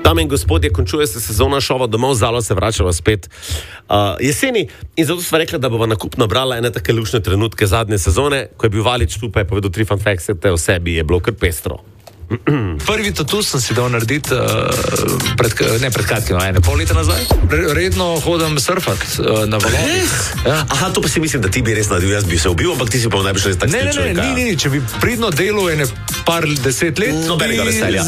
Dame in gospodje, končuje se sezona šova, domov Zalo se vračava spet jeseni in zato sva rekla, da bova nakup nabrala ene take lušne trenutke zadnje sezone, ko je bil Valič tu, pa je povedal 3 fun facts o sebi, je bilo kar pestro. Prvi tatu sem si dal narediti pred kratkim, pol leta nazaj. Redno hodim surfat na valovih. Ja. Aha, to pa si mislim, da ti bi res naredil, jaz bi se ubil, ampak ti si pa najbolj res tak stil človeka. Ne, če bi pridno delo par 10 let, nobenega veselja.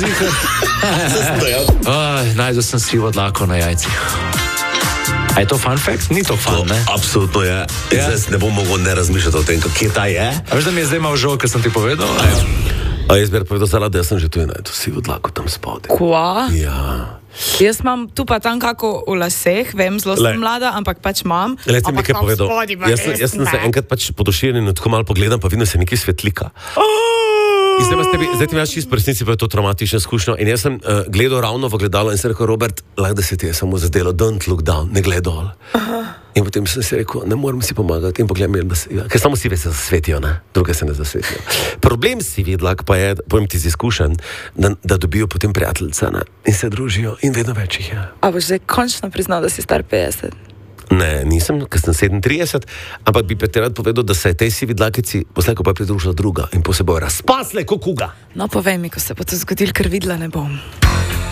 Najdel sem sivo dlako na jajcih. A je to fun fact? Ni to fun, ne? Absolutno je. Zdaj ne bom mogel ne razmišljati o tem, kje ta je. A veš, da mi je zdaj malo žal, ker sem ti povedal? Jaz bi povedal, Zala, da jaz sem že tu najdel sivo dlako tam spodaj. Kva? Ja. Jaz imam tu pa tam kako v laseh, vem, zelo sem mlada, ampak pač imam. Le ti mi nekaj povedal. Jaz sem se enkrat pač podoširjen in tako malo pogledam, pa vidim se nekaj svetlika. Zdaj ti imaš čisto resnici, pa je to traumatična izkušnja. In jaz sem gledal ravno v gledalo in sem rekel, Robert, lahko da se ti je samo zadelo, don't look down, ne gled dol. In potem sem si rekel, ne morem si pomagati in pogledam, ker samo sive se zasvetijo, ne? Druge se ne zasvetijo. Problem sivih dlak pa je, povem ti z izkušenj, da dobijo potem prijateljice, ne? In se družijo in vedno več jih je. A boš zdaj končno priznal, da si star 50? Ne, nisem, ker sem 37, ampak bi pa ti rad povedal, da se je tej sivi dlakici poslejko pa pridružila druga in posebej razpasle kot kuga. No, povej mi, ko se bo to zgodilo, ker videla ne bom.